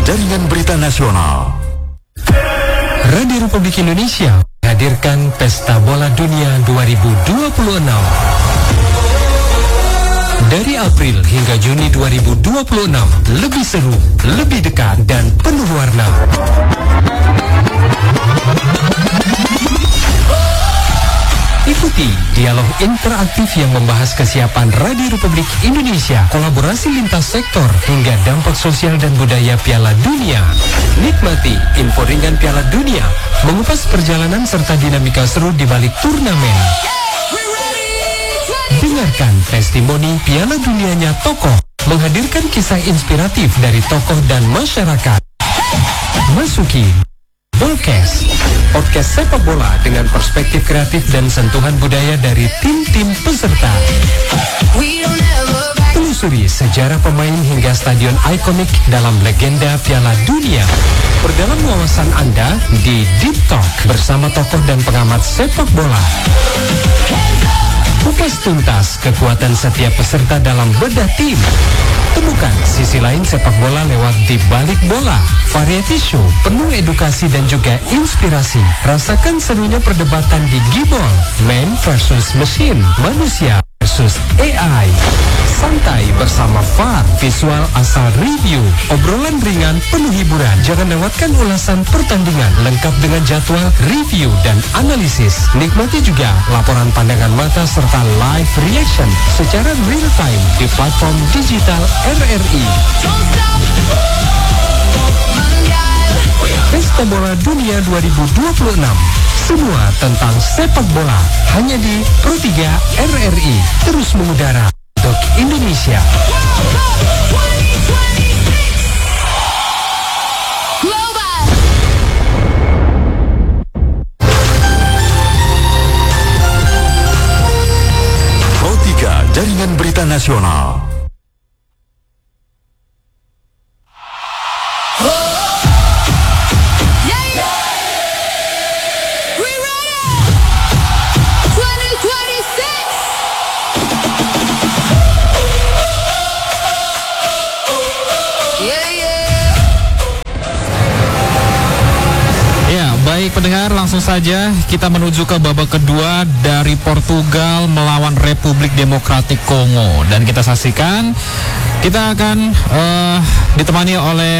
Jaringan Berita Nasional. Radio Republik Indonesia menghadirkan Pesta Bola Dunia 2026. Dari April hingga Juni 2026, lebih seru, lebih dekat, dan penuh warna. Ikuti dialog interaktif yang membahas kesiapan Radio Republik Indonesia, kolaborasi lintas sektor, hingga dampak sosial dan budaya Piala Dunia. Nikmati info ringan Piala Dunia, mengupas perjalanan serta dinamika seru di balik turnamen. Dengarkan testimoni Piala Dunianya tokoh, menghadirkan kisah inspiratif dari tokoh dan masyarakat. Masuki Bolcast, podcast sepak bola dengan perspektif kreatif dan sentuhan budaya dari tim-tim peserta. Telusuri sejarah pemain hingga stadion ikonik dalam legenda Piala Dunia. Perdalam wawasan Anda di Deep Talk bersama tokoh dan pengamat sepak bola. Kupas tuntas kekuatan setiap peserta dalam bedah tim. Temukan sisi lain sepak bola lewat Di Balik Bola, variety show penuh edukasi dan juga inspirasi. Rasakan serunya perdebatan di Gibol, man versus machine, manusia versus AI. Santai bersama VAR, visual asal review, obrolan ringan penuh hiburan. Jangan lewatkan ulasan pertandingan lengkap dengan jadwal, review, dan analisis. Nikmati juga laporan pandangan mata serta live reaction secara real time di platform digital RRI. Pesta Bola Dunia 2026. Semua tentang sepak bola hanya di Pro 3 RRI. Terus mengudara untuk Indonesia. Pro 3 Jaringan Berita Nasional. Baik pendengar, langsung saja kita menuju ke babak kedua dari Portugal melawan Republik Demokratik Kongo. Dan kita saksikan, kita akan ditemani oleh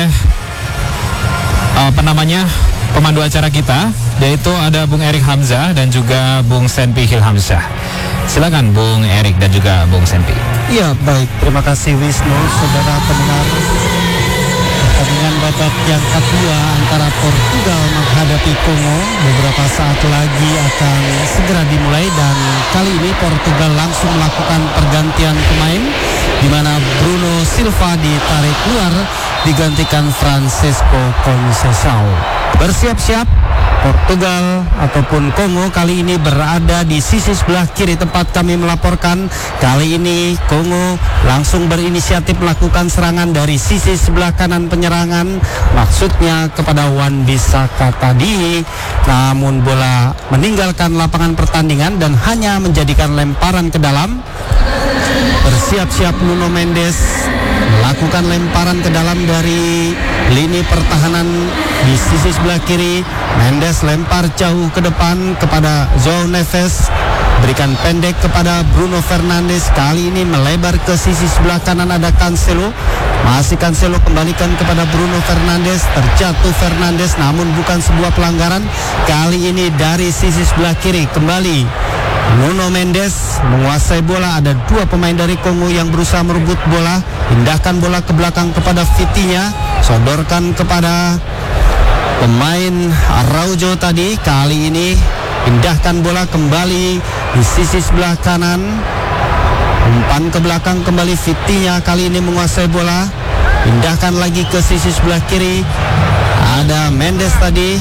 pemandu acara kita, yaitu ada Bung Erik Hamzah dan juga Bung Senpi Hilhamzah. Silakan Bung Erik dan juga Bung Senpi. Iya, baik. Terima kasih Wisnu, saudara pendengar. Pertandingan babak yang kedua antara Portugal menghadapi Kongo beberapa saat lagi akan segera dimulai, dan kali ini Portugal langsung melakukan pergantian pemain, di mana Bruno Silva ditarik keluar digantikan Francisco Conceição. Bersiap-siap, Portugal ataupun Kongo kali ini berada di sisi sebelah kiri tempat kami melaporkan. Kali ini Kongo langsung berinisiatif melakukan serangan dari sisi sebelah kanan penyerangan, maksudnya kepada Wan-Bissaka tadi. Namun bola meninggalkan lapangan pertandingan dan hanya menjadikan lemparan ke dalam. Bersiap-siap Nuno Mendes melakukan lemparan ke dalam dari lini pertahanan di sisi sebelah kiri. Mendes lempar jauh ke depan kepada João Neves, berikan pendek kepada Bruno Fernandes. Kali ini melebar ke sisi sebelah kanan, ada Cancelo. Masih Cancelo kembalikan kepada Bruno Fernandes. Terjatuh Fernandes namun bukan sebuah pelanggaran. Kali ini dari sisi sebelah kiri kembali Nuno Mendes menguasai bola. Ada dua pemain dari Kongo yang berusaha merebut bola. Pindahkan bola ke belakang kepada Vitinha, sodorkan kepada pemain Araujo tadi. Kali ini pindahkan bola kembali di sisi sebelah kanan, umpan ke belakang kembali Vitinha. Kali ini menguasai bola, pindahkan lagi ke sisi sebelah kiri. Ada Mendes tadi,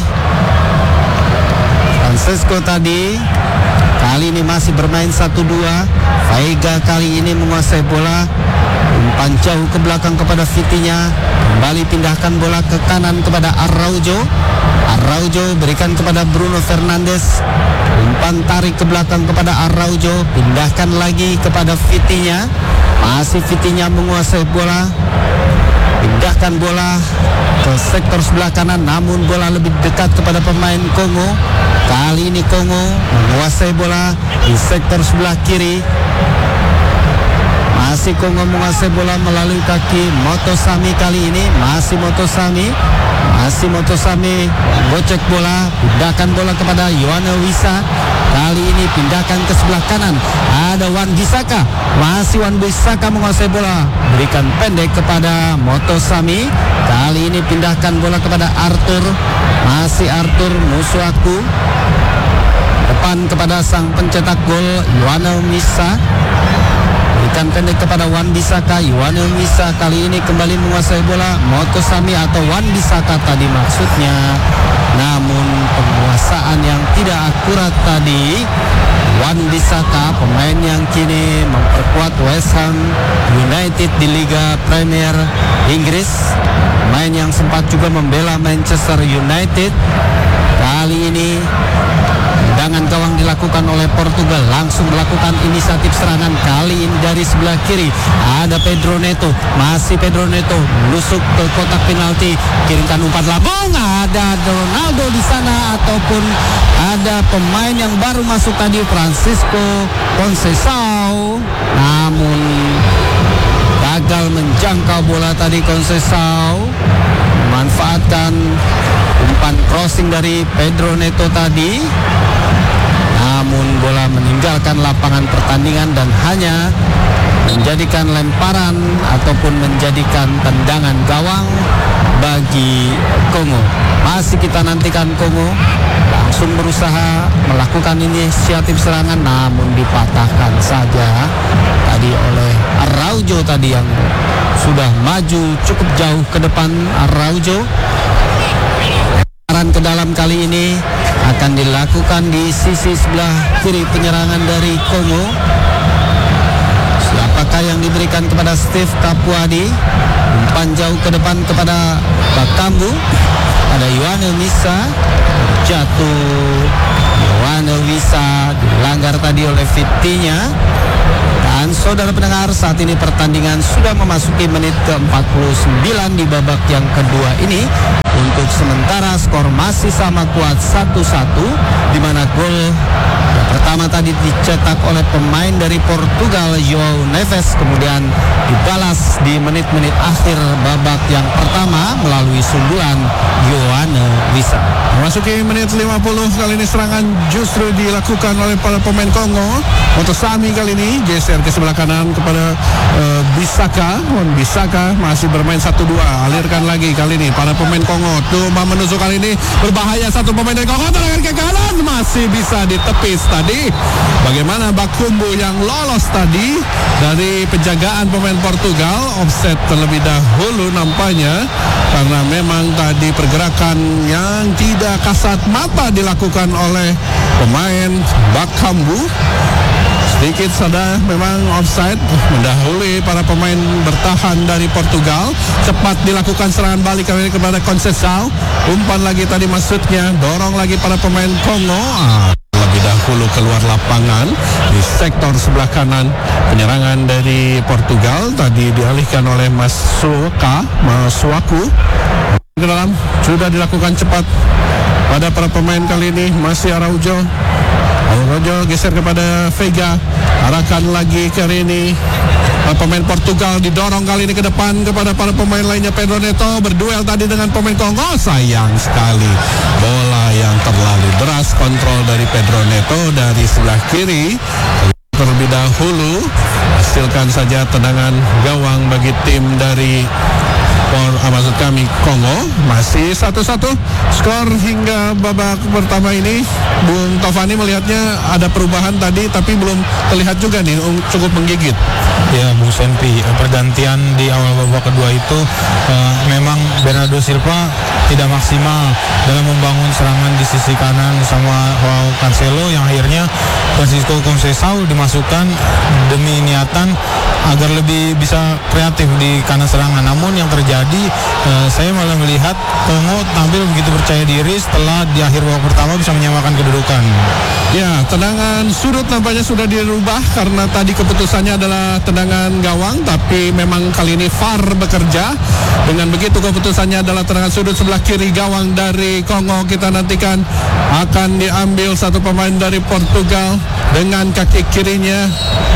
Francisco tadi. Kali ini masih bermain 1-2. Veiga kali ini menguasai bola, umpan jauh ke belakang kepada Vitinha. Kembali pindahkan bola ke kanan kepada Araujo. Araujo berikan kepada Bruno Fernandes. Umpan tarik ke belakang kepada Araujo. Pindahkan lagi kepada Vitinha. Masih Vitinha menguasai bola. Pindahkan bola ke sektor sebelah kanan, namun bola lebih dekat kepada pemain Kongo. Kali ini Kongo menguasai bola di sektor sebelah kiri. Masih Kongo menguasai bola melalui kaki Motosami kali ini. Masih Motosami gocek bola, pindahkan bola kepada Yohana Wissa. Kali ini pindahkan ke sebelah kanan, ada Wan Bisaka. Masih Wan Bisaka menguasai bola, berikan pendek kepada Motosami. Kali ini pindahkan bola kepada Arthur. Masih Arthur Musuaku, depan kepada sang pencetak gol Yohana Wissa. Berikan pendek kepada Wan Bisaka. Yohana Wissa kali ini kembali menguasai bola. Motosami atau Wan Bisaka tadi maksudnya. Namun penguasaan yang tidak akurat tadi. Wan Bisaka, pemain yang kini memperkuat West Ham United di Liga Premier Inggris, pemain yang sempat juga membela Manchester United. Kali ini tendangan gawang dilakukan oleh Portugal, langsung melakukan inisiatif serangan. Kali ini dari sebelah kiri ada Pedro Neto. Masih Pedro Neto menusuk ke kotak penalti, kirimkan umpan lambung. Ada Ronaldo di sana ataupun ada pemain yang baru masuk tadi, Francisco Conceição, namun gagal menjangkau bola tadi. Conceição memanfaatkan umpan crossing dari Pedro Neto tadi, namun bola meninggalkan lapangan pertandingan dan hanya menjadikan lemparan ataupun menjadikan tendangan gawang bagi Kongo. Masih kita nantikan Kongo langsung berusaha melakukan inisiatif serangan, namun dipatahkan saja tadi oleh Araujo tadi yang sudah maju cukup jauh ke depan. Araujo ke dalam kali ini akan dilakukan di sisi sebelah kiri penyerangan dari Kongo. Siapakah yang diberikan kepada Steve Kapuadi? Umpan jauh ke depan kepada Bakambu. Ada Yohana Wissa, jatuh Yohana Wissa, dilanggar tadi oleh Vitinha. Dan saudara pendengar, saat ini pertandingan sudah memasuki menit ke-49 di babak yang kedua ini. Untuk sementara skor masih sama kuat 1-1, di mana gol yang pertama tadi dicetak oleh pemain dari Portugal João Neves, kemudian dibalas di menit-menit akhir babak yang pertama melalui sundulan Yohana Wissa. Memasuki menit 50, kali ini serangan justru dilakukan oleh para pemain Kongo. Motosami kali ini geser ke sebelah kanan kepada Bisaka. Wan Bisaka masih bermain 1-2, alirkan lagi kali ini para pemain Kongo. Coba menusuk kali ini, berbahaya satu pemain dari Kongo, tendangan ke kanan masih bisa ditepis tadi. Bagaimana Bakambu yang lolos tadi dari penjagaan pemain Portugal, offset terlebih dahulu nampaknya, karena memang tadi pergerakan yang tidak kasat mata dilakukan oleh pemain Bakambu. Sedikit sadar memang offside, mendahului para pemain bertahan dari Portugal. Cepat dilakukan serangan balik kali ini kepada Conceição. Umpan lagi tadi maksudnya, dorong lagi para pemain Kongo. Lebih dahulu keluar lapangan di sektor sebelah kanan. Penyerangan dari Portugal tadi dialihkan oleh Masuaku. Ke dalam sudah dilakukan cepat pada para pemain kali ini. Masih Araujo geser kepada Vega, arahkan lagi ke ini. Pemain Portugal didorong kali ini ke depan kepada para pemain lainnya. Pedro Neto berduel tadi dengan pemain Kongo. Sayang sekali, bola yang terlalu deras, kontrol dari Pedro Neto dari sebelah kiri. Terlebih dahulu hasilkan saja tendangan gawang bagi tim dari maksud kami Kongo. Masih 1-1 skor hingga babak pertama ini. Bung Tovani melihatnya ada perubahan tadi, tapi belum terlihat juga nih cukup menggigit. Ya Bung Senpi, pergantian di awal babak kedua itu memang Bernardo Silva tidak maksimal dalam membangun serangan di sisi kanan sama Joao Cancelo, yang akhirnya Francisco Conceição dimasukkan demi niatan agar lebih bisa kreatif di kanan serangan. Namun yang terjadi Saya malah melihat Kongo tampil begitu percaya diri setelah di akhir babak pertama bisa menyamakan kedudukan. Ya, tendangan sudut nampaknya sudah dirubah karena tadi keputusannya adalah tendangan gawang, tapi memang kali ini VAR bekerja. Dengan begitu keputusannya adalah tendangan sudut sebelah kiri gawang dari Kongo. Kita nantikan akan diambil satu pemain dari Portugal dengan kaki kirinya.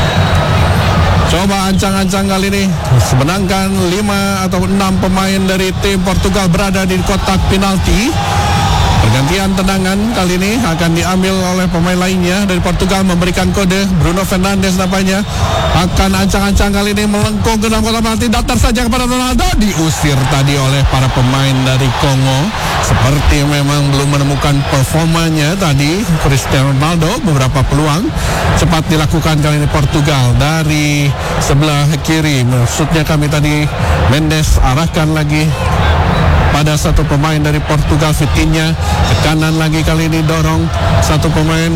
Coba ancang-ancang kali ini sebenarkan 5 atau 6 pemain dari tim Portugal berada di kotak penalti. Pergantian tendangan kali ini akan diambil oleh pemain lainnya dari Portugal, memberikan kode. Bruno Fernandes nampaknya akan ancang-ancang kali ini melengkung ke dalam kotak penalti, datar saja kepada Ronaldo, diusir tadi oleh para pemain dari Kongo. Seperti memang belum menemukan performanya tadi Cristiano Ronaldo. Beberapa peluang cepat dilakukan kali ini Portugal dari sebelah kiri. Maksudnya kami tadi Mendes arahkan lagi pada satu pemain dari Portugal, Vitinha ke kanan lagi kali ini, dorong satu pemain,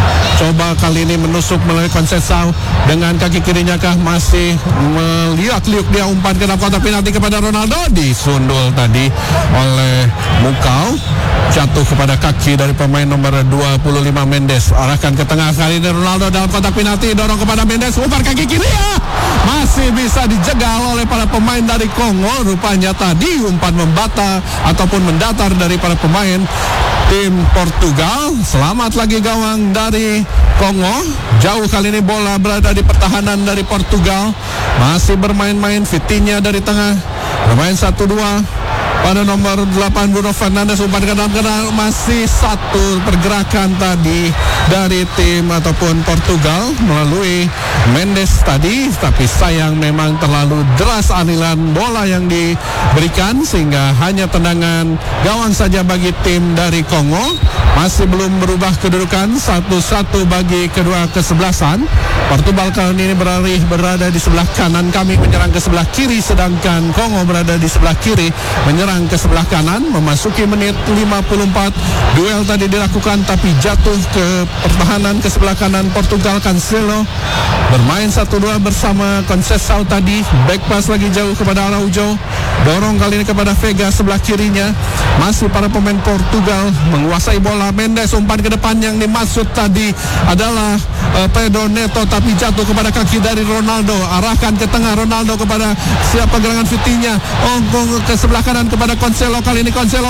coba kali ini menusuk melalui Conceição dengan kaki kirinya kah, masih meliuk-liuk dia umpan ke dalam kotak penalti kepada Ronaldo, disundul tadi oleh Mukau, jatuh kepada kaki dari pemain nomor 25 Mendes. Arahkan ke tengah kali ini Ronaldo dalam kotak penalti, dorong kepada Mendes, umpan kaki kiri, ya masih bisa dijegal oleh para pemain dari Kongo. Rupanya tadi umpan membata ataupun mendatar dari para pemain tim Portugal. Selamat lagi gawang dari Kongo. Jauh kali ini bola berada di pertahanan dari Portugal. Masih bermain-main Vitinha dari tengah, bermain 1-2 pada nomor 8 Bruno Fernandes, umpan ke dalam, masih satu pergerakan tadi dari tim ataupun Portugal melalui Mendes tadi, tapi sayang memang terlalu deras aliran bola yang diberikan sehingga hanya tendangan gawang saja bagi tim dari Kongo. Masih belum berubah kedudukan 1-1 bagi kedua kesebelasan. Portugal kali ini berada di sebelah kanan, kami menyerang ke sebelah kiri, sedangkan Kongo berada di sebelah kiri menyerang ke sebelah kanan. Memasuki menit 54, duel tadi dilakukan tapi jatuh ke pertahanan ke sebelah kanan Portugal. Cancelo bermain 1-2 bersama Conceição tadi, back pass lagi jauh kepada Araujo, dorong kali ini kepada Vega sebelah kirinya. Masih para pemain Portugal menguasai bola. Mendes umpan ke depan, yang dimaksud tadi adalah Pedro Neto, tapi jatuh kepada kaki dari Ronaldo. Arahkan ke tengah Ronaldo kepada siapa gerangan Vitinha, ke sebelah kanan kepada Cancelo. Kali ini Cancelo